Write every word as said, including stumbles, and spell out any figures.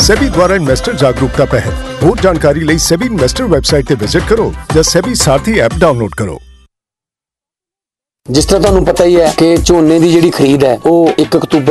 सेबी द्वारा इन्वेस्टर जागरूकता पहल। ਹੋਰ ਜਾਣਕਾਰੀ ਲਈ ਸੇਬੀ ਇਨਵੈਸਟਰ ਵੈਬਸਾਈਟ ਤੇ ਵਿਜ਼ਿਟ ਕਰੋ ਜਾਂ ਸੇਬੀ ਸਾਰਥੀ ਐਪ ਡਾਊਨਲੋਡ ਕਰੋ। ਜਿਸ ਤਰ੍ਹਾਂ ਤੁਹਾਨੂੰ ਪਤਾ ਹੀ ਹੈ ਕਿ ਝੋਨੇ ਦੀ ਜਿਹੜੀ ਖਰੀਦ ਹੈ ਉਹ ਇੱਕ ਅਕਤੂਬਰ